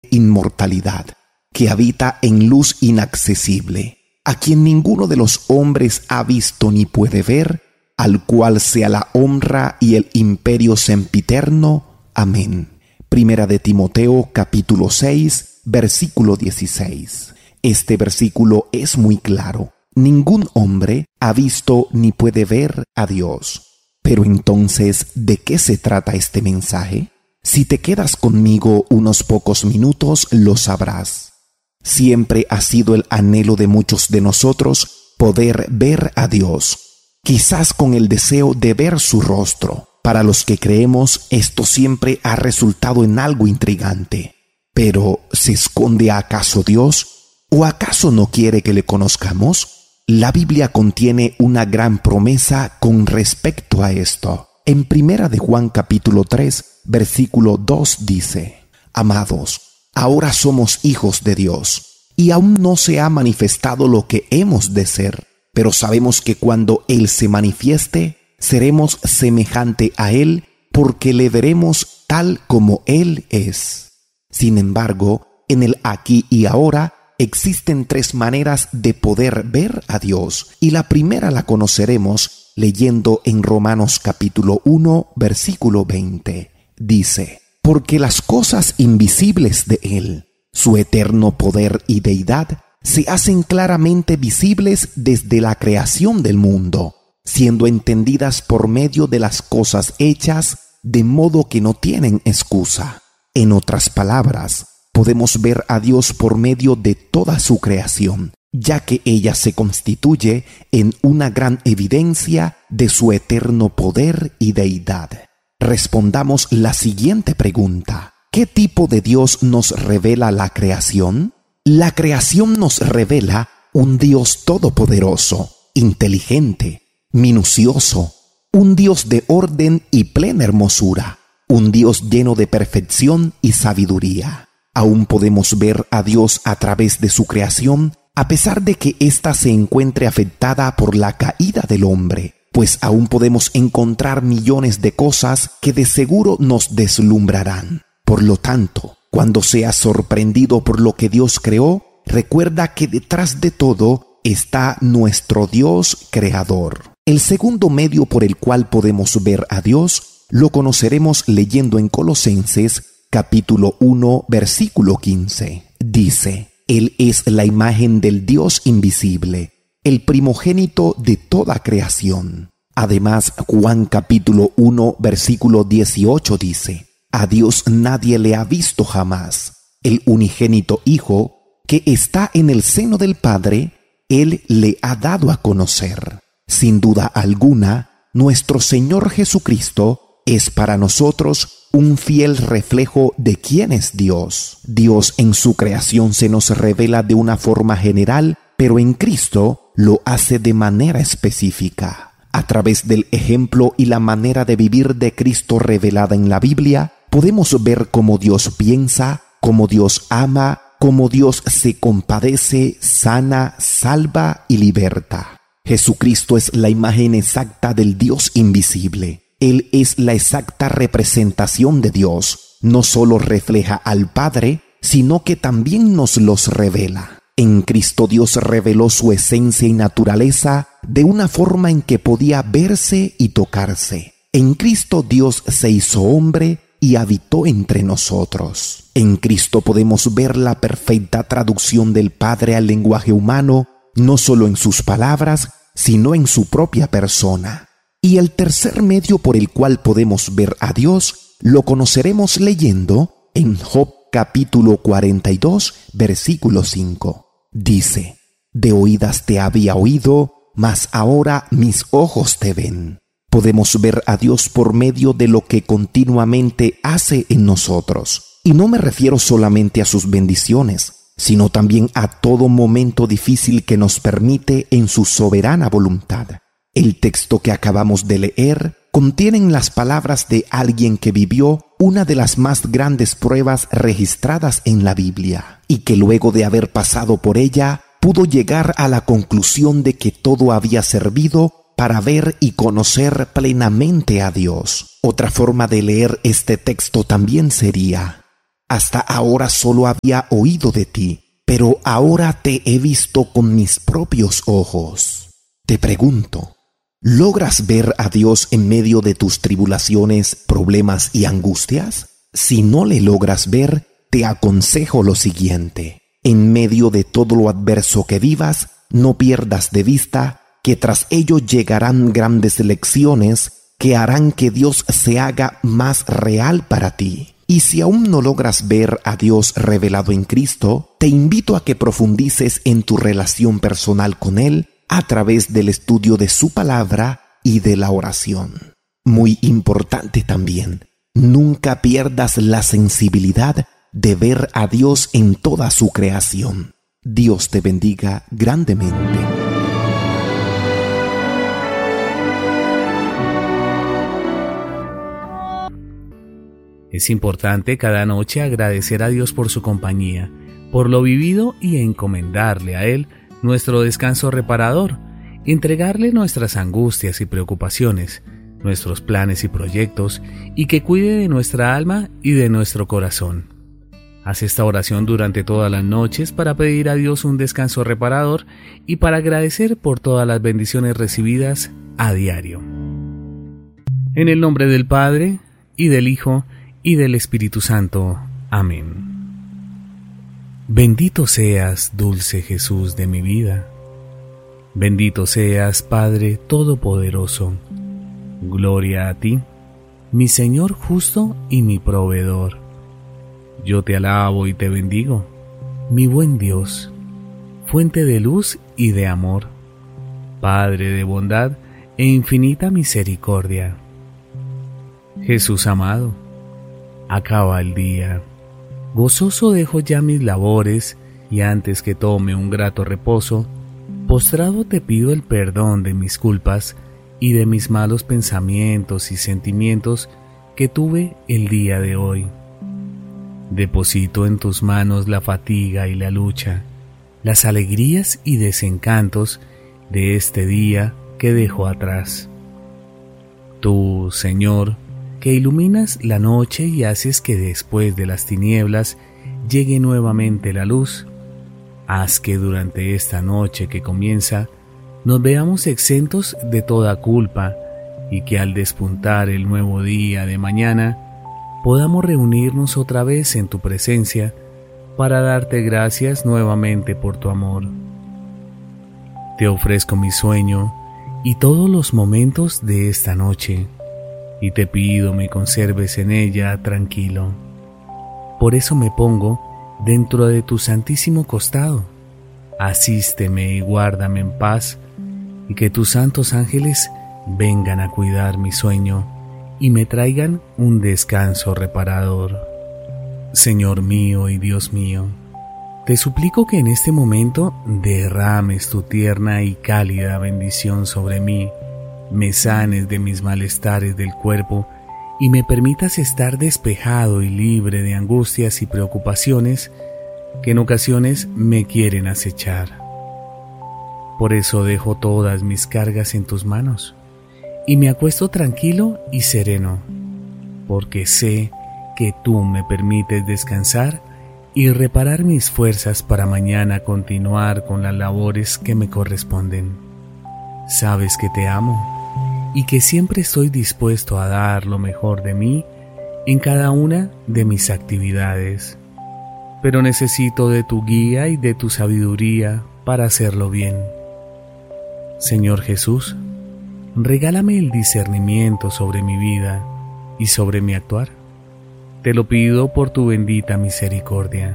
inmortalidad, que habita en luz inaccesible, a quien ninguno de los hombres ha visto ni puede ver, al cual sea la honra y el imperio sempiterno. Amén. Primera de Timoteo, capítulo 6, versículo 16. Este versículo es muy claro. Ningún hombre ha visto ni puede ver a Dios. Pero entonces, ¿de qué se trata este mensaje? Si te quedas conmigo unos pocos minutos, lo sabrás. Siempre ha sido el anhelo de muchos de nosotros poder ver a Dios, quizás con el deseo de ver su rostro. Para los que creemos, esto siempre ha resultado en algo intrigante. Pero, ¿se esconde acaso Dios? ¿O acaso no quiere que le conozcamos? La Biblia contiene una gran promesa con respecto a esto. En Primera de Juan capítulo 3, versículo 2 dice: Amados, ahora somos hijos de Dios, y aún no se ha manifestado lo que hemos de ser, pero sabemos que cuando Él se manifieste, seremos semejante a Él, porque le veremos tal como Él es. Sin embargo, en el aquí y ahora existen tres maneras de poder ver a Dios, y la primera la conoceremos leyendo en Romanos capítulo 1, versículo 20. Dice: Porque las cosas invisibles de Él, su eterno poder y deidad, se hacen claramente visibles desde la creación del mundo, siendo entendidas por medio de las cosas hechas, de modo que no tienen excusa. En otras palabras, podemos ver a Dios por medio de toda su creación, ya que ella se constituye en una gran evidencia de su eterno poder y deidad. Respondamos la siguiente pregunta: ¿qué tipo de Dios nos revela la creación? La creación nos revela un Dios todopoderoso, inteligente, minucioso, un Dios de orden y plena hermosura, un Dios lleno de perfección y sabiduría. Aún podemos ver a Dios a través de su creación, a pesar de que ésta se encuentre afectada por la caída del hombre, pues aún podemos encontrar millones de cosas que de seguro nos deslumbrarán. Por lo tanto, cuando seas sorprendido por lo que Dios creó, recuerda que detrás de todo está nuestro Dios creador. El segundo medio por el cual podemos ver a Dios lo conoceremos leyendo en Colosenses capítulo 1, versículo 15. Dice: Él es la imagen del Dios invisible, el primogénito de toda creación. Además, Juan capítulo 1, versículo 18 dice: A Dios nadie le ha visto jamás. El unigénito Hijo, que está en el seno del Padre, Él le ha dado a conocer. Sin duda alguna, nuestro Señor Jesucristo es para nosotros un fiel reflejo de quién es Dios. Dios en su creación se nos revela de una forma general, pero en Cristo lo hace de manera específica. A través del ejemplo y la manera de vivir de Cristo revelada en la Biblia, podemos ver cómo Dios piensa, cómo Dios ama, cómo Dios se compadece, sana, salva y liberta. Jesucristo es la imagen exacta del Dios invisible. Él es la exacta representación de Dios. No solo refleja al Padre, sino que también nos los revela. En Cristo Dios reveló su esencia y naturaleza de una forma en que podía verse y tocarse. En Cristo Dios se hizo hombre y habitó entre nosotros. En Cristo podemos ver la perfecta traducción del Padre al lenguaje humano, no solo en sus palabras, sino en su propia persona. Y el tercer medio por el cual podemos ver a Dios lo conoceremos leyendo en Job capítulo 42, versículo 5. Dice: De oídas te había oído, mas ahora mis ojos te ven. Podemos ver a Dios por medio de lo que continuamente hace en nosotros. Y no me refiero solamente a sus bendiciones, sino también a todo momento difícil que nos permite en su soberana voluntad. El texto que acabamos de leer contiene las palabras de alguien que vivió una de las más grandes pruebas registradas en la Biblia y que luego de haber pasado por ella pudo llegar a la conclusión de que todo había servido para ver y conocer plenamente a Dios. Otra forma de leer este texto también sería: Hasta ahora solo había oído de ti, pero ahora te he visto con mis propios ojos. Te pregunto, ¿logras ver a Dios en medio de tus tribulaciones, problemas y angustias? Si no le logras ver, te aconsejo lo siguiente. En medio de todo lo adverso que vivas, no pierdas de vista que tras ello llegarán grandes lecciones que harán que Dios se haga más real para ti. Y si aún no logras ver a Dios revelado en Cristo, te invito a que profundices en tu relación personal con Él a través del estudio de su palabra y de la oración. Muy importante también, nunca pierdas la sensibilidad de ver a Dios en toda su creación. Dios te bendiga grandemente. Es importante cada noche agradecer a Dios por su compañía, por lo vivido y encomendarle a Él nuestro descanso reparador, entregarle nuestras angustias y preocupaciones, nuestros planes y proyectos, y que cuide de nuestra alma y de nuestro corazón. Haz esta oración durante todas las noches para pedir a Dios un descanso reparador y para agradecer por todas las bendiciones recibidas a diario. En el nombre del Padre, y del Hijo, y del Espíritu Santo. Amén. Bendito seas, dulce Jesús de mi vida. Bendito seas, Padre Todopoderoso. Gloria a ti, mi Señor justo y mi proveedor. Yo te alabo y te bendigo, mi buen Dios, fuente de luz y de amor, Padre de bondad e infinita misericordia. Jesús amado, acaba el día. Gozoso dejo ya mis labores y antes que tome un grato reposo, postrado te pido el perdón de mis culpas y de mis malos pensamientos y sentimientos que tuve el día de hoy. Deposito en tus manos la fatiga y la lucha, las alegrías y desencantos de este día que dejo atrás. Tú, Señor, que iluminas la noche y haces que después de las tinieblas llegue nuevamente la luz, haz que durante esta noche que comienza nos veamos exentos de toda culpa y que al despuntar el nuevo día de mañana podamos reunirnos otra vez en tu presencia para darte gracias nuevamente por tu amor. Te ofrezco mi sueño y todos los momentos de esta noche, y te pido me conserves en ella tranquilo. Por eso me pongo dentro de tu santísimo costado. Asísteme y guárdame en paz, y que tus santos ángeles vengan a cuidar mi sueño y me traigan un descanso reparador. Señor mío y Dios mío, te suplico que en este momento derrames tu tierna y cálida bendición sobre mí, me sanes de mis malestares del cuerpo y me permitas estar despejado y libre de angustias y preocupaciones que en ocasiones me quieren acechar. Por eso dejo todas mis cargas en tus manos y me acuesto tranquilo y sereno, porque sé que tú me permites descansar y reparar mis fuerzas para mañana continuar con las labores que me corresponden. Sabes que te amo y que siempre estoy dispuesto a dar lo mejor de mí en cada una de mis actividades, pero necesito de tu guía y de tu sabiduría para hacerlo bien. Señor Jesús, regálame el discernimiento sobre mi vida y sobre mi actuar. Te lo pido por tu bendita misericordia.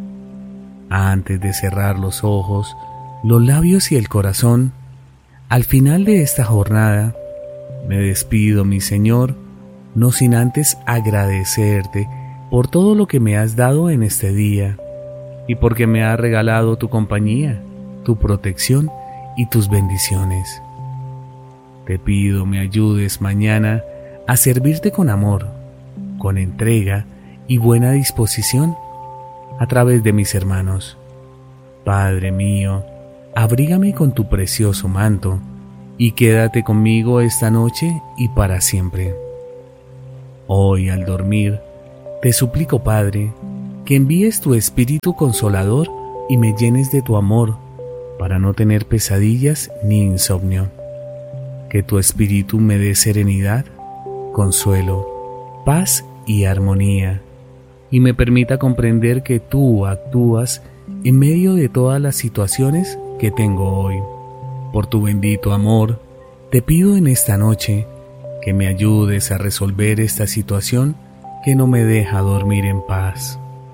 Antes de cerrar los ojos, los labios y el corazón, al final de esta jornada, me despido, mi Señor, no sin antes agradecerte por todo lo que me has dado en este día y porque me has regalado tu compañía, tu protección y tus bendiciones. Te pido me ayudes mañana a servirte con amor, con entrega y buena disposición a través de mis hermanos. Padre mío, abrígame con tu precioso manto y quédate conmigo esta noche y para siempre. Hoy al dormir, te suplico, Padre, que envíes tu Espíritu Consolador y me llenes de tu amor para no tener pesadillas ni insomnio. Que tu Espíritu me dé serenidad, consuelo, paz y armonía, y me permita comprender que tú actúas en medio de todas las situaciones que tengo hoy. Por tu bendito amor, te pido en esta noche que me ayudes a resolver esta situación que no me deja dormir en paz.